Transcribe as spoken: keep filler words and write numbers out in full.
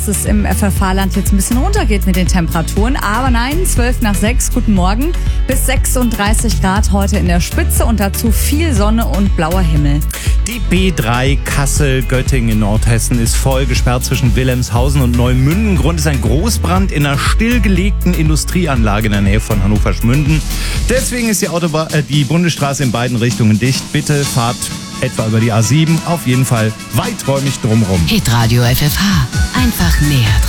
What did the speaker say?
dass es im F F H-Land jetzt ein bisschen runtergeht mit den Temperaturen. Aber nein, zwölf nach sechs, guten Morgen. Bis sechsunddreißig Grad heute in der Spitze und dazu viel Sonne und blauer Himmel. Die B drei Kassel-Göttingen in Nordhessen ist voll gesperrt zwischen Wilhelmshausen und Neumünden. Grund ist ein Großbrand in einer stillgelegten Industrieanlage in der Nähe von Hannover-Schmünden. Deswegen ist die, Autobahn, äh, die Bundesstraße in beiden Richtungen dicht. Bitte fahrt etwa über die A sieben, auf jeden Fall weiträumig drumrum. Hitradio F F H, einfach näher dran.